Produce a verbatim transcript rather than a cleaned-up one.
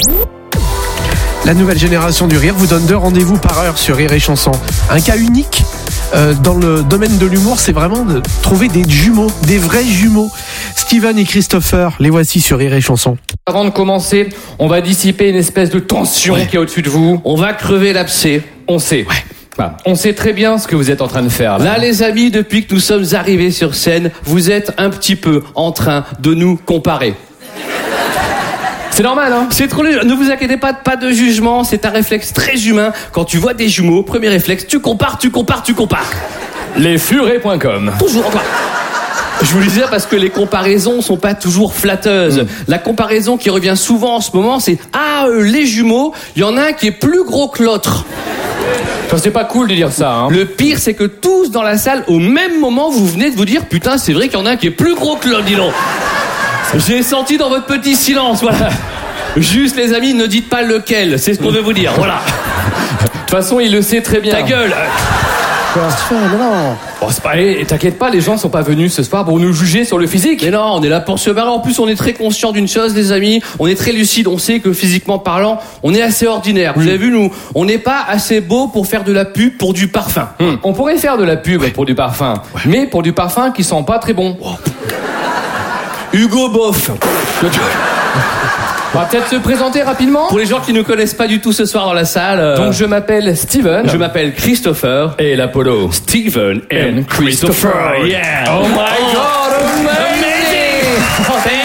La nouvelle génération du rire vous donne deux rendez-vous par heure sur Rire et Chanson. Un cas unique euh, dans le domaine de l'humour, c'est vraiment de trouver des jumeaux, des vrais jumeaux. Steven et Christopher, les voici sur Rire et Chanson. Avant de commencer, on va dissiper une espèce de tension ouais. qui est au-dessus de vous. On va crever l'abcès. On sait. Ouais. Bah, on sait très bien ce que vous êtes en train de faire. Là. là, les amis, depuis que nous sommes arrivés sur scène, vous êtes un petit peu en train de nous comparer. C'est normal, hein. C'est trop léger. Ne vous inquiétez pas, pas de jugement. C'est un réflexe très humain. Quand tu vois des jumeaux, premier réflexe, tu compares, tu compares, tu compares. Les furets point com. Toujours encore. Je vous le disais parce que les comparaisons sont pas toujours flatteuses. Mmh. La comparaison qui revient souvent en ce moment, c'est ah euh, les jumeaux, il y en a un qui est plus gros que l'autre. Enfin, c'est pas cool de dire ça. Hein. Le pire, c'est que tous dans la salle, au même moment, vous venez de vous dire putain, c'est vrai qu'il y en a un qui est plus gros que l'autre, dis donc. J'ai senti dans votre petit silence, voilà. Juste les amis, ne dites pas lequel, c'est ce qu'on veut vous dire, voilà. De toute façon, il le sait très bien. Ta gueule. Quoi ? Non, non. Bon, c'est pas, et t'inquiète pas, les gens sont pas venus ce soir pour nous juger sur le physique. Mais non, on est là pour se marrer. En plus, on est très conscient d'une chose, les amis. On est très lucide. On sait que physiquement parlant, on est assez ordinaire. Vous mmh. avez vu, nous, on n'est pas assez beau pour faire de la pub pour du parfum. Mmh. On pourrait faire de la pub ouais. pour du parfum, ouais. mais pour du parfum qui sent pas très bon. Wow. Hugo Boss. On va peut-être se présenter rapidement pour les gens qui ne connaissent pas du tout ce soir dans la salle. Euh... Donc je m'appelle Steven, je m'appelle Christopher et l'Apollo. Steven and Christopher. Yeah. Oh my God, amazing.